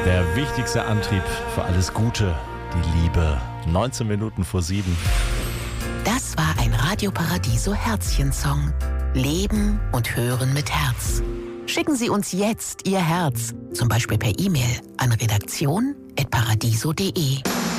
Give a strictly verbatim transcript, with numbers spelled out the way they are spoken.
Der wichtigste Antrieb für alles Gute, die Liebe. neunzehn Minuten vor sieben. Das war ein Radio Paradiso Herzchen-Song. Leben und hören mit Herz. Schicken Sie uns jetzt Ihr Herz, zum Beispiel per E-Mail an redaktion at paradiso punkt de.